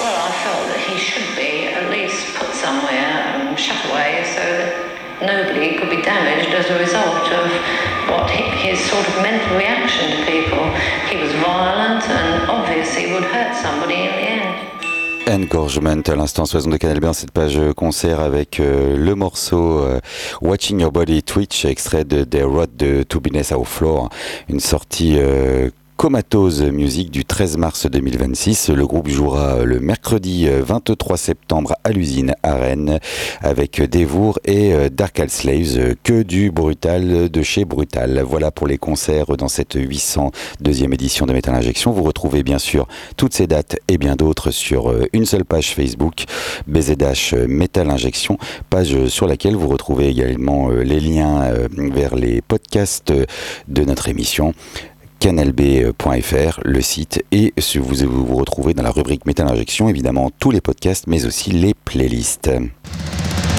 Well, I felt that he should be at least put somewhere and shut away so that nobody could be damaged as a result of his sort of mental reaction to people. He was violent and obviously would hurt somebody in the end. Engorgement à l'instant 62 Canal B, cette page concert avec le morceau Watching Your Body Twitch, extrait de The Road to Business Our Floor, une sortie Comatose Music du 13 mars 2026. Le groupe jouera le mercredi 23 septembre à l'usine à Rennes avec Devour et Dark Slaves, que du brutal de chez Brutal. Voilà pour les concerts dans cette 802e édition de Metal Injection. Vous retrouvez bien sûr toutes ces dates et bien d'autres sur une seule page Facebook, BZH Metal Injection, page sur laquelle vous retrouvez également les liens vers les podcasts de notre émission. canalb.fr, le site, et vous retrouvez dans la rubrique Metal Injection évidemment tous les podcasts mais aussi les playlists.